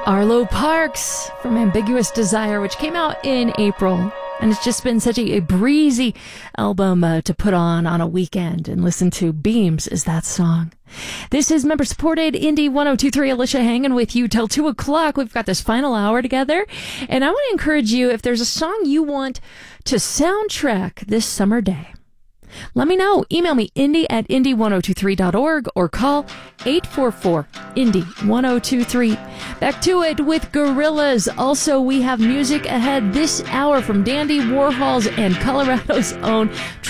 Arlo Parks from Ambiguous Desire, which came out in April. And it's just been such a breezy album to put on a weekend and listen to. Beams is that song. This is member-supported Indie 102.3. Alicia hanging with you till 2 o'clock. We've got this final hour together. And I want to encourage you, if there's a song you want to soundtrack this summer day, let me know. Email me, indie@indie1023.org, or call 844-INDIE-1023. Back to it with Gorillaz. Also, we have music ahead this hour from Dandy Warhols and Colorado's own